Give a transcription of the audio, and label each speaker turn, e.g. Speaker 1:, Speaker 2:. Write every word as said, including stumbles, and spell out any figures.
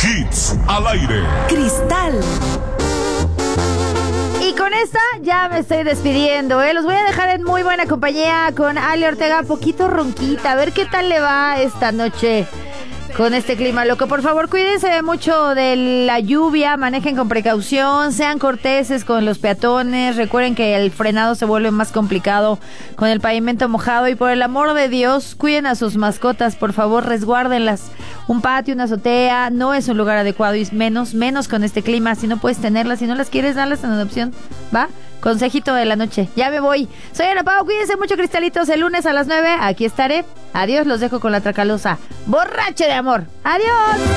Speaker 1: Hits al aire.
Speaker 2: Cristal.
Speaker 3: Y con esta ya me estoy despidiendo, ¿eh? Los voy a dejar en muy buena compañía con Ale Ortega, poquito ronquita. A ver qué tal le va esta noche con este clima loco. Por favor, cuídense mucho de la lluvia, manejen con precaución, sean corteses con los peatones. Recuerden que el frenado se vuelve más complicado con el pavimento mojado. Y por el amor de Dios, cuiden a sus mascotas, por favor, resguárdenlas. Un patio, una azotea, no es un lugar adecuado, y menos, menos con este clima. Si no puedes tenerlas, si no las quieres, darlas en adopción, ¿va? Consejito de la noche. Ya me voy. Soy Ana Pau, cuídense mucho, cristalitos. El lunes a las nueve, aquí estaré. Adiós, los dejo con la Tracalosa borracha de amor. Adiós.